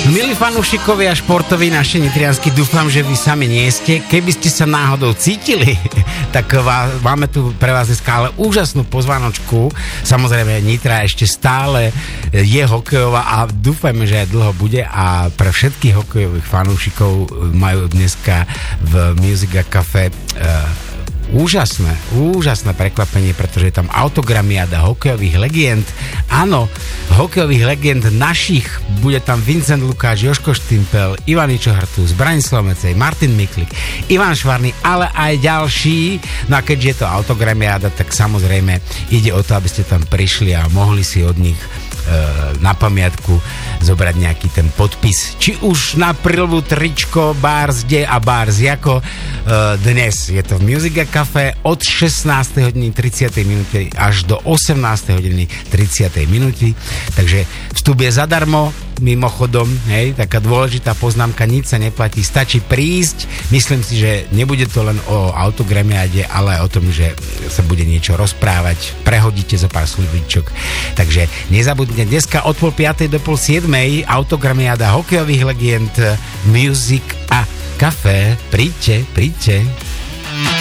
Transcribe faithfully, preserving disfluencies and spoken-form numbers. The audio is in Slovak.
Milí fanúšikovia športoví naši nitriansky, dúfam, že vy sami nie ste. Keby ste sa náhodou cítili, tak vás, máme tu pre vás dneska ale úžasnú pozvánočku. Samozrejme, Nitra ešte stále je hokejová a dúfajme, že aj dlho bude, a pre všetkých hokejových fanúšikov majú dneska v Music Cafe uh, Úžasné, úžasné prekvapenie, pretože je tam autogramiáda hokejových legend. Áno, hokejových legend našich. Bude tam Vincent Lukáč, Joško Štimpel, Ivan Ičohrtus, Branislav Mecej, Martin Miklik, Ivan Švarný, ale aj ďalší. No a keďže je to autogramiáda, tak samozrejme ide o to, aby ste tam prišli a mohli si od nich na pamiatku zobrať nejaký ten podpis. Či už na prilbu, tričko, bárzde a bárziako. Dnes je to v Music Cafe od šestnástej hodiny tridsiatej minúty až do osemnástej hodiny tridsiatej minúty. Takže vstup je zadarmo. Mimochodom, hej, taká dôležitá poznámka, nič sa neplatí, stačí prísť. Myslím si, že nebude to len o autogramiáde, ale aj o tom, že sa bude niečo rozprávať, prehodíte zo pár slovíčok. Takže nezabudnite, dneska od pol piatej do pol siedmej autogramiáda hokejových legend, Music a Café. Príďte, príďte.